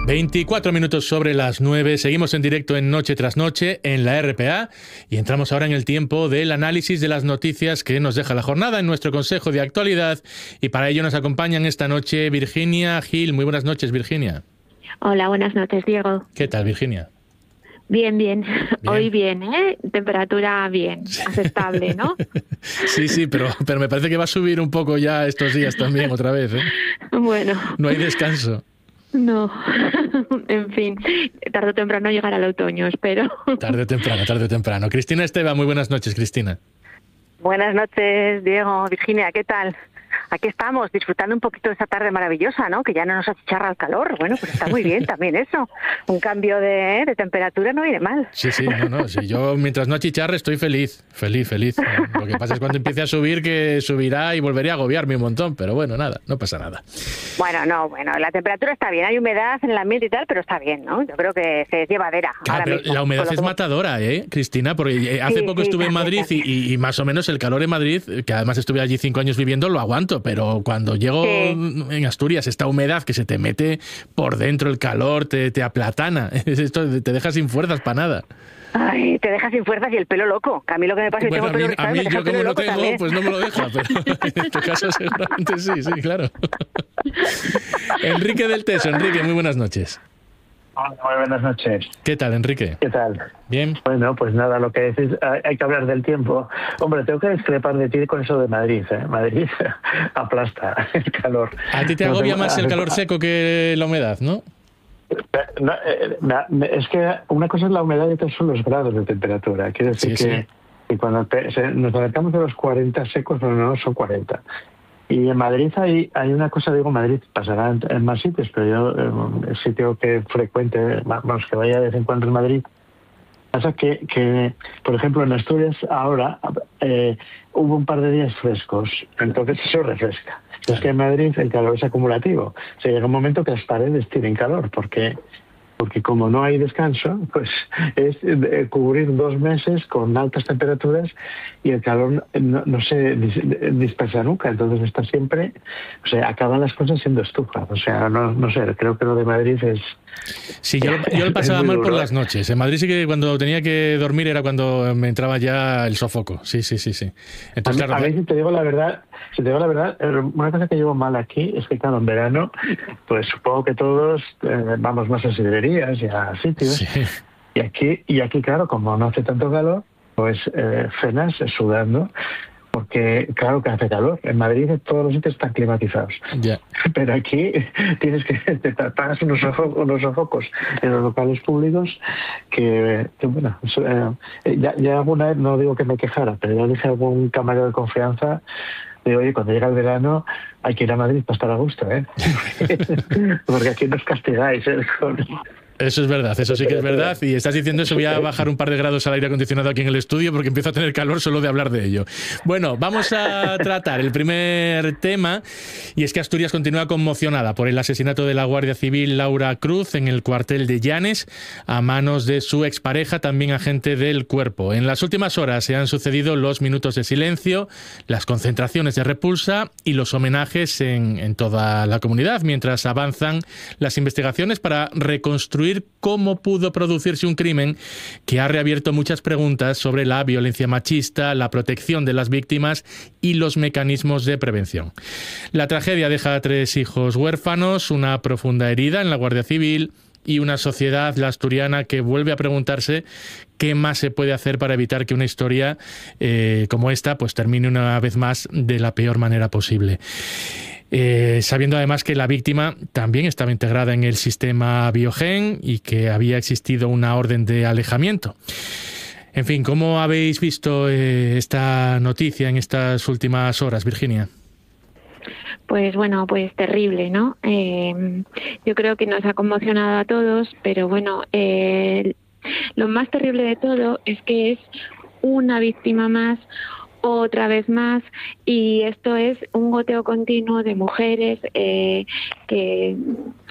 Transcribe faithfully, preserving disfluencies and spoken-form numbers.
veinticuatro minutos sobre las nueve, seguimos en directo en Noche tras Noche en la R P A y entramos ahora en el tiempo del análisis de las noticias que nos deja la jornada en nuestro Consejo de Actualidad, y para ello nos acompañan esta noche Virginia Gil. Muy buenas noches, Virginia. Hola, buenas noches, Diego. ¿Qué tal, Virginia? Bien, bien, bien. Hoy bien, ¿eh? Temperatura bien, aceptable, ¿no? Sí, sí, pero, pero me parece que va a subir un poco ya estos días también otra vez, ¿eh? Bueno. No hay descanso. No, en fin, tarde o temprano llegará el otoño, espero. Tarde o temprano, tarde o temprano. Cristina Esteva, muy buenas noches, Cristina. Buenas noches, Diego, Virginia, ¿qué tal? Aquí estamos, disfrutando un poquito de esa tarde maravillosa, ¿no? Que ya no nos achicharra el calor. Bueno, pues está muy bien también eso. Un cambio de, de temperatura no viene mal. Sí, sí, no, no. Sí, yo mientras no achicharre estoy feliz, feliz, feliz. Lo que pasa es cuando empiece a subir, que subirá y volveré a agobiarme un montón. Pero bueno, nada, no pasa nada. Bueno, no, bueno, la temperatura está bien. Hay humedad en el ambiente y tal, pero está bien, ¿no? Yo creo que se es llevadera. Claro, pero mismo, la humedad es que... matadora, ¿eh, Cristina? Porque hace sí, poco sí, estuve en Madrid y, y más o menos el calor en Madrid, que además estuve allí cinco años viviendo, lo aguanto. Pero cuando llego sí. en Asturias, esta humedad que se te mete por dentro, el calor, te, te aplatana. Esto te deja sin fuerzas para nada. Ay, te deja sin fuerzas y el pelo loco. Que a mí lo que me pasa es que bueno, tengo a mí, pelo, a mí yo como lo tengo, también. pues no me lo deja, pero en tu caso seguramente sí, sí, claro. Enrique del Teso. Enrique, muy buenas noches. Hola, muy buenas noches. ¿Qué tal, Enrique? ¿Qué tal? Bien. Bueno, pues nada, lo que decís, hay que hablar del tiempo. Hombre, tengo que discrepar de ti con eso de Madrid, ¿eh? Madrid aplasta el calor. A ti te no agobia tengo... más el calor seco que la humedad, ¿no? No, es que una cosa es la humedad y otra son los grados de temperatura. Quiere decir sí, que, sí. que cuando te, se, nos acercamos a los cuarenta secos, pero no son cuarenta. Y en Madrid hay, hay una cosa, digo, Madrid pasará en, en más sitios, pero yo, el sitio que frecuente, vamos, que vaya de vez en cuando en Madrid, pasa que, que por ejemplo, en Asturias ahora eh, hubo un par de días frescos, entonces eso refresca. Es que en Madrid el calor es acumulativo. O sea, llega un momento que las paredes tienen calor, porque porque como no hay descanso, pues es cubrir dos meses con altas temperaturas y el calor no, no se dispersa nunca. Entonces está siempre, o sea, acaban las cosas siendo estufa. O sea, no, no sé, creo que lo de Madrid es... Sí, yo, yo lo pasaba mal por las noches. En Madrid sí que cuando tenía que dormir era cuando me entraba ya el sofoco. Sí, sí, sí, sí. Entonces, a mí, claro, a mí si te digo la verdad, si te digo la verdad, una cosa que llevo mal aquí es que claro, en verano, pues supongo que todos eh, vamos más a sidrerías y a sitios. Sí. Y aquí, y aquí, claro, como no hace tanto calor, pues eh, cenas sudando. Porque claro que hace calor. En Madrid todos los sitios están climatizados. Yeah. Pero aquí tienes que te pagas unos sofocos, unos sofocos en los locales públicos que, que bueno, eh, ya, ya alguna vez, no digo que me quejara, pero yo dije a algún camarero de confianza, digo, oye, cuando llega el verano hay que ir a Madrid para estar a gusto, ¿eh? Porque aquí nos castigáis, ¿eh? Con... Eso es verdad, eso sí que es verdad. Y estás diciendo eso, voy a bajar un par de grados al aire acondicionado aquí en el estudio porque empiezo a tener calor solo de hablar de ello. Bueno, vamos a tratar el primer tema, y es que Asturias continúa conmocionada por el asesinato de la Guardia Civil Laura Cruz en el cuartel de Llanes a manos de su expareja, también agente del Cuerpo. En las últimas horas se han sucedido los minutos de silencio, las concentraciones de repulsa y los homenajes en, en toda la comunidad, mientras avanzan las investigaciones para reconstruir cómo pudo producirse un crimen que ha reabierto muchas preguntas sobre la violencia machista, la protección de las víctimas y los mecanismos de prevención. La tragedia deja a tres hijos huérfanos, una profunda herida en la Guardia Civil y una sociedad, la asturiana, que vuelve a preguntarse qué más se puede hacer para evitar que una historia eh, como esta pues termine una vez más de la peor manera posible. Eh, sabiendo además que la víctima también estaba integrada en el sistema Biogen y que había existido una orden de alejamiento. En fin, ¿cómo habéis visto eh, esta noticia en estas últimas horas, Virginia? Pues bueno, pues terrible, ¿no? Eh, yo creo que nos ha conmocionado a todos, pero bueno, eh, lo más terrible de todo es que es una víctima más, otra vez más, y esto es un goteo continuo de mujeres eh, que